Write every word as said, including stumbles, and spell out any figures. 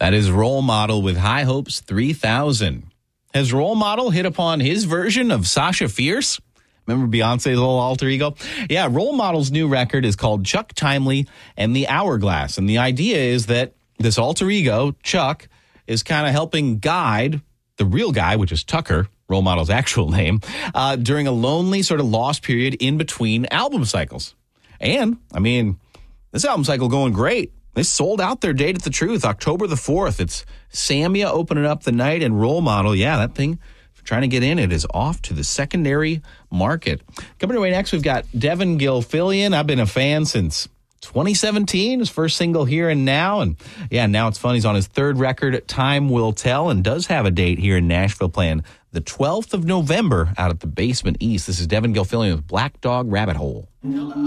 That is Role Model with High Hopes three thousand. Has Role Model hit upon his version of Sasha Fierce? Remember Beyonce's little alter ego? Yeah, Role Model's new record is called Chuck Timely and the Hourglass. And the idea is that this alter ego, Chuck, is kind of helping guide the real guy, which is Tucker, Role Model's actual name, uh, during a lonely sort of lost period in between album cycles. And, I mean, this album cycle going great. They sold out their date at the Truth, October the fourth. It's Samia opening up the night, and Role Model, yeah, that thing, if you're trying to get in, it is off to the secondary market. Coming away next, we've got Devin Gilfillian. I've been a fan since twenty seventeen, his first single Here and Now. And yeah, now it's fun. He's on his third record, Time Will Tell, and does have a date here in Nashville playing the twelfth of November out at the Basement East. This is Devin Gilfillian with Black Dog Rabbit Hole.